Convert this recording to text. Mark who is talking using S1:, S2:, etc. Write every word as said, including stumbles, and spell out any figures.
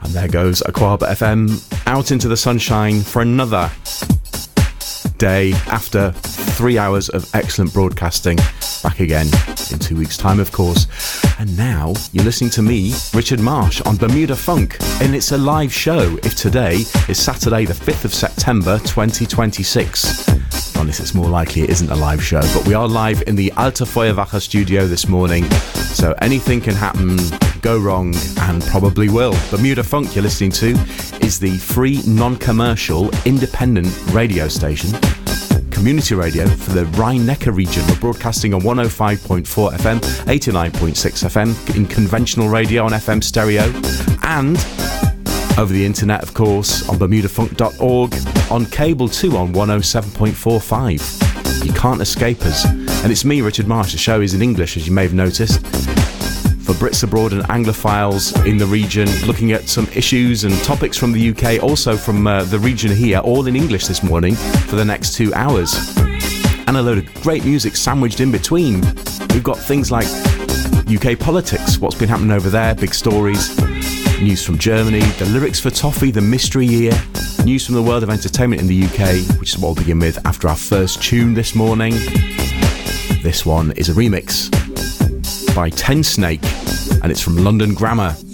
S1: And there goes Aquaba F M out into the sunshine for another day after three hours of excellent broadcasting. Back again in two weeks' time, of course. And now you're listening to me, Richard Marsh, on Bermuda Funk, and it's a live show. If today is Saturday the fifth of September twenty twenty-six. Honest, it's more likely it isn't a live show, but we are live in the Alta Feuerwache studio this morning, so anything can happen, go wrong, and probably will. Bermuda Funk you're listening to is the free, non-commercial, independent radio station, community radio for the Rhine-Neckar region. We're broadcasting on one oh five point four F M, eighty-nine point six F M, in conventional radio on F M stereo, and over the internet, of course, on bermuda funk dot org, on cable too on one oh seven point four five. You can't escape us. And it's me, Richard Marsh. The show is in English, as you may have noticed, for Brits abroad and Anglophiles in the region, looking at some issues and topics from the U K, also from uh, the region here, all in English this morning for the next two hours. And a load of great music sandwiched in between. We've got things like U K politics, what's been happening over there, big stories, news from Germany, the lyrics for Toffee, the mystery year, news from the world of entertainment in the U K, which is what we'll begin with after our first tune this morning. This one is a remix by Ten Snake, and it's from London Grammar.